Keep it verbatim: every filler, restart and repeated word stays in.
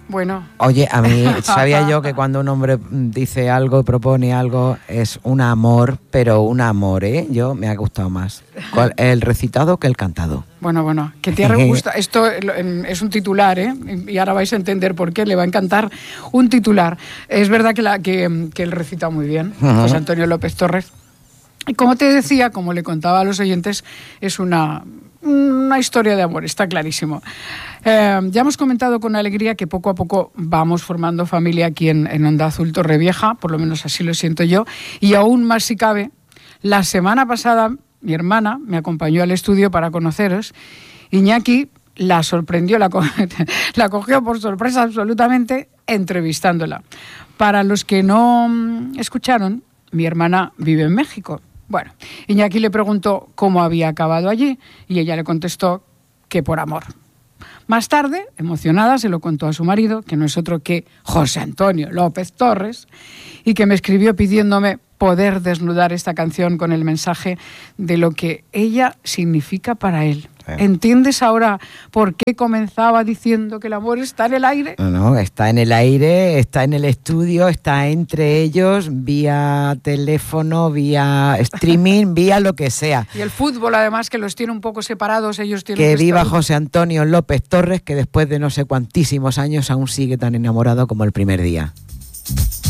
Bueno. Oye, a mí sabía yo que cuando un hombre dice algo, propone algo, es un amor, pero un amor, ¿eh? Yo me ha gustado más el recitado que el cantado. Bueno, bueno, que te gusta. Esto es un titular, ¿eh? Y ahora vais a entender por qué. Le va a encantar un titular. Es verdad que, la, que, que él recita muy bien, uh-huh. José Antonio López Torres. Y como te decía, como le contaba a los oyentes, es una, una historia de amor, está clarísimo. Eh, ya hemos comentado con alegría que poco a poco vamos formando familia aquí en, en Onda Azul Torrevieja, por lo menos así lo siento yo, y aún más si cabe, la semana pasada mi hermana me acompañó al estudio para conoceros. Iñaki la sorprendió, la, co- la cogió por sorpresa absolutamente entrevistándola. Para los que no escucharon, mi hermana vive en México. Bueno, Iñaki le preguntó cómo había acabado allí y ella le contestó que por amor. Más tarde, emocionada, se lo contó a su marido, que no es otro que José Antonio López Torres, y que me escribió pidiéndome poder desnudar esta canción con el mensaje de lo que ella significa para él. ¿Entiendes ahora por qué comenzaba diciendo que el amor está en el aire? No, no, está en el aire, está en el estudio, está entre ellos, vía teléfono, vía streaming, vía lo que sea. Y el fútbol, además, que los tiene un poco separados, ellos tienen que... Que viva estar... José Antonio López Torres, que después de no sé cuantísimos años aún sigue tan enamorado como el primer día.